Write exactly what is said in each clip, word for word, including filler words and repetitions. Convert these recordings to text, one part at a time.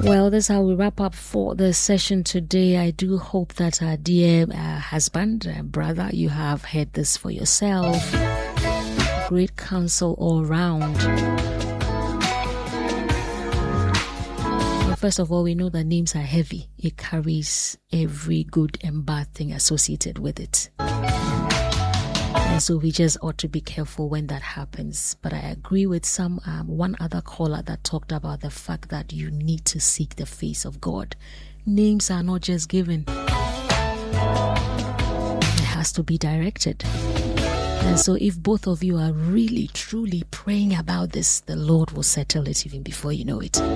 Well, this is how we wrap up for the session today. I do hope that our dear uh, husband, uh, brother, you have heard this for yourself. Great counsel all round. Well, first of all, we know that names are heavy. It carries every good and bad thing associated with it. And so we just ought to be careful when that happens. But I agree with some um, one other caller that talked about the fact that you need to seek the face of God. Names are not just given. It has to be directed. And so if both of you are really, truly praying about this, the Lord will settle it even before you know it.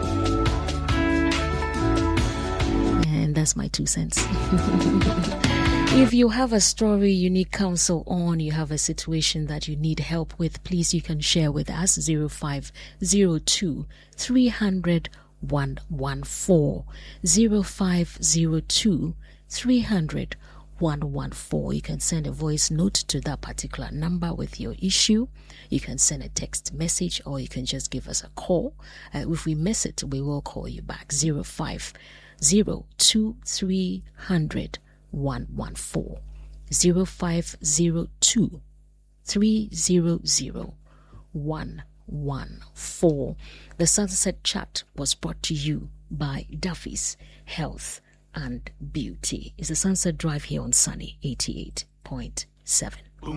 And that's my two cents. If you have a story you need counsel on, you have a situation that you need help with, please you can share with us zero five zero two, three hundred, one one four zero five zero two, three hundred, one one four. You can send a voice note to that particular number with your issue. You can send a text message, or you can just give us a call. Uh, if we miss it, we will call you back. zero five zero two, three hundred, one one four zero five zero two, three hundred, one one four. The Sunset Chat was brought to you by Duffy's Health and Beauty. It's the Sunset Drive here on Sunny eighty-eight point seven.